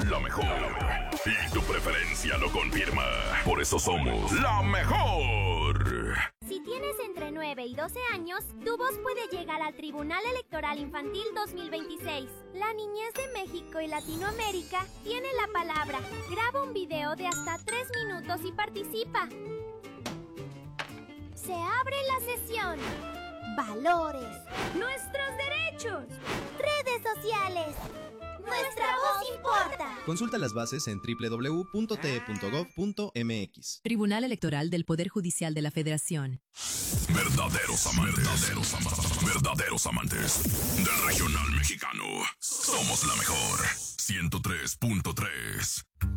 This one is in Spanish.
la mejor. Y tu preferencia lo confirma. Por eso somos la mejor. Si tienes entre 9 y 12 años, tu voz puede llegar al Tribunal Electoral Infantil 2026. La niñez de México y Latinoamérica tiene la palabra. Graba un video de hasta 3 minutos y participa. Se abre la sesión. Valores. Nuestros derechos. Redes sociales. Nuestra voz importa. Consulta las bases en www.te.gov.mx. Tribunal Electoral del Poder Judicial de la Federación. Verdaderos amantes. Verdaderos amantes del regional mexicano. Somos la mejor. 103.3.